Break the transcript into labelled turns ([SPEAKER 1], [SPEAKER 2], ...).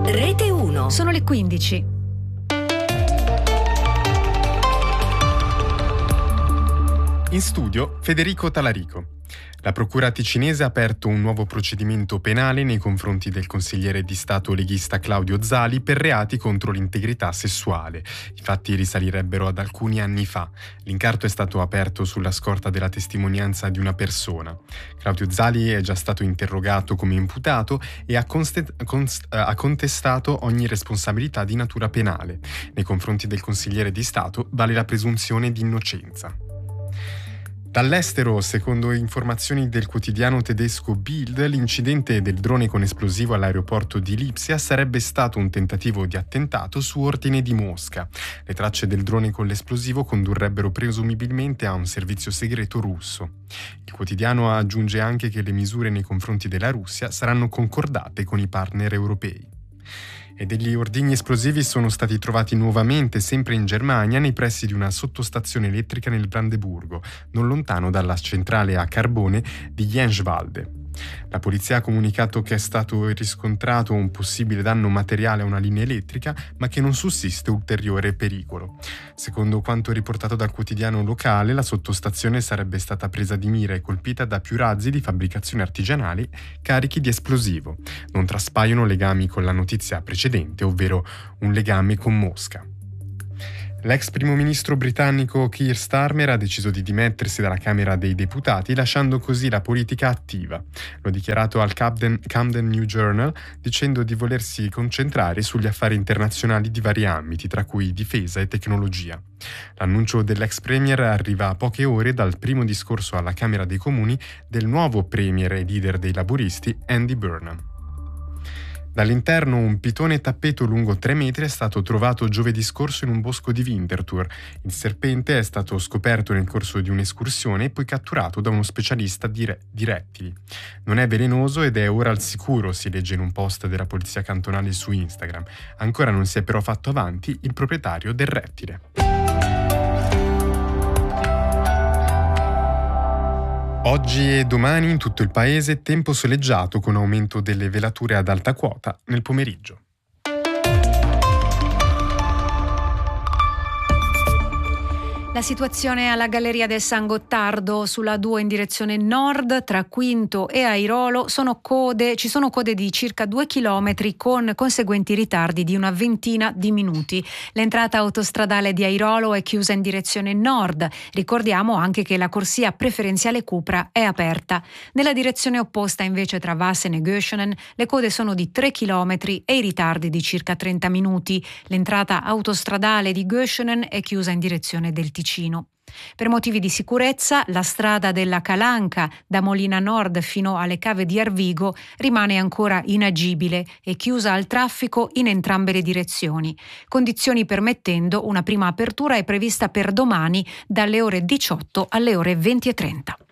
[SPEAKER 1] Rete 1.
[SPEAKER 2] Sono le 15.
[SPEAKER 3] In studio Federico Talarico. La procura ticinese ha aperto un nuovo procedimento penale nei confronti del consigliere di Stato leghista Claudio Zali per reati contro l'integrità sessuale. I fatti risalirebbero ad alcuni anni fa. L'incarto è stato aperto sulla scorta della testimonianza di una persona. Claudio Zali è già stato interrogato come imputato e ha contestato ogni responsabilità di natura penale. Nei confronti del consigliere di Stato vale la presunzione di innocenza. Dall'estero, secondo informazioni del quotidiano tedesco Bild, l'incidente del drone con esplosivo all'aeroporto di Lipsia sarebbe stato un tentativo di attentato su ordine di Mosca. Le tracce del drone con l'esplosivo condurrebbero presumibilmente a un servizio segreto russo. Il quotidiano aggiunge anche che le misure nei confronti della Russia saranno concordate con i partner europei. E degli ordigni esplosivi sono stati trovati nuovamente, sempre in Germania, nei pressi di una sottostazione elettrica nel Brandeburgo, non lontano dalla centrale a carbone di Jenswalde. La polizia ha comunicato che è stato riscontrato un possibile danno materiale a una linea elettrica, ma che non sussiste ulteriore pericolo. Secondo quanto riportato dal quotidiano locale, la sottostazione sarebbe stata presa di mira e colpita da più razzi di fabbricazione artigianale carichi di esplosivo. Non traspaiono legami con la notizia precedente, ovvero un legame con Mosca. L'ex primo ministro britannico Keir Starmer ha deciso di dimettersi dalla Camera dei Deputati, lasciando così la politica attiva. Lo ha dichiarato al Camden New Journal, dicendo di volersi concentrare sugli affari internazionali di vari ambiti, tra cui difesa e tecnologia. L'annuncio dell'ex premier arriva a poche ore dal primo discorso alla Camera dei Comuni del nuovo premier e leader dei laburisti, Andy Burnham. Dall'interno un pitone tappeto lungo 3 metri è stato trovato giovedì scorso in un bosco di Winterthur. Il serpente è stato scoperto nel corso di un'escursione e poi catturato da uno specialista di rettili. Non è velenoso ed è ora al sicuro, si legge in un post della polizia cantonale su Instagram. Ancora non si è però fatto avanti il proprietario del rettile. Oggi e domani in tutto il paese tempo soleggiato con aumento delle velature ad alta quota nel pomeriggio.
[SPEAKER 2] La situazione alla Galleria del San Gottardo sulla A2 in direzione nord tra Quinto e Airolo ci sono code di circa 2 chilometri con conseguenti ritardi di una ventina di minuti. L'entrata autostradale di Airolo è chiusa in direzione nord. Ricordiamo anche che la corsia preferenziale Cupra è aperta. Nella direzione opposta invece tra Vassen e Göschenen le code sono di 3 chilometri e i ritardi di circa 30 minuti. L'entrata autostradale di Göschenen è chiusa in direzione del Ticino. Per motivi di sicurezza, la strada della Calanca da Molina Nord fino alle cave di Arvigo rimane ancora inagibile e chiusa al traffico in entrambe le direzioni. Condizioni permettendo, una prima apertura è prevista per domani dalle ore 18 alle ore 20:30.